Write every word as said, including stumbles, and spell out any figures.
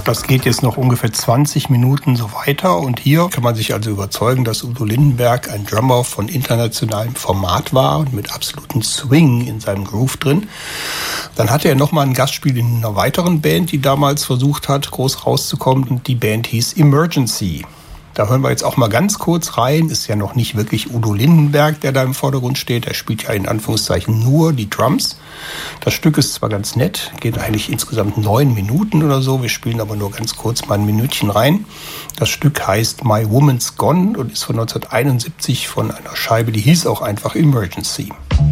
Das geht jetzt noch ungefähr zwanzig Minuten so weiter. Und hier kann man sich also überzeugen, dass Udo Lindenberg ein Drummer von internationalem Format war und mit absolutem Swing in seinem Groove drin. Dann hatte er nochmal ein Gastspiel in einer weiteren Band, die damals versucht hat, groß rauszukommen. Und die Band hieß Emergency. Da hören wir jetzt auch mal ganz kurz rein. Ist ja noch nicht wirklich Udo Lindenberg, der da im Vordergrund steht. Er spielt ja in Anführungszeichen nur die Drums. Das Stück ist zwar ganz nett, geht eigentlich insgesamt neun Minuten oder so. Wir spielen aber nur ganz kurz mal ein Minütchen rein. Das Stück heißt My Woman's Gone und ist von neunzehnhunderteinundsiebzig von einer Scheibe, die hieß auch einfach Emergency.